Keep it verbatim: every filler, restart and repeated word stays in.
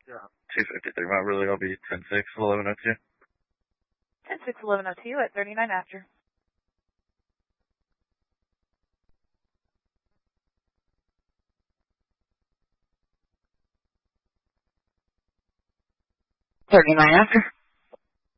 two fifty-three, Mount Ridley, I'll be ten six, eleven oh two. ten six, eleven oh two at thirty-nine after. thirty-nine after.